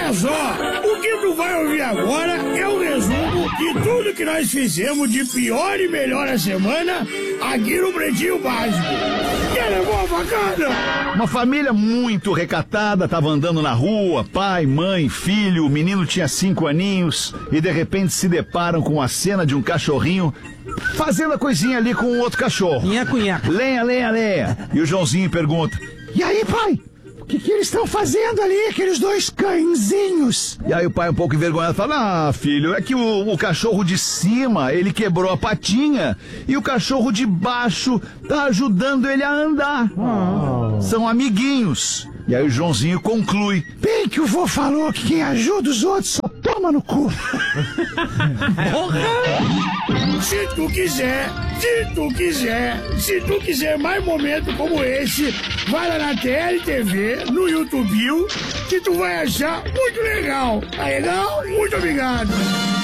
Olha só, o que tu vai ouvir agora é um resumo de tudo que nós fizemos de pior e melhor a semana aqui no Pretinho Básico. Que levou bacana? Uma família muito recatada tava andando na rua, pai, mãe, filho, o menino tinha 5 aninhos e de repente se deparam com a cena de um cachorrinho fazendo a coisinha ali com outro cachorro. Nheco. Lenha, lenha, lenha. E o Joãozinho pergunta: e aí, pai? O que eles estão fazendo ali, aqueles dois cãezinhos? E aí o pai, um pouco envergonhado, fala: ah, filho, é que o cachorro de cima, ele quebrou a patinha e o cachorro de baixo tá ajudando ele a andar. São amiguinhos. E aí o Joãozinho conclui: bem que o vô falou que quem ajuda os outros só toma no cu. Se tu quiser mais momentos como esse, vai lá na TLTV, no YouTube, que tu vai achar muito legal. Tá legal? Muito obrigado.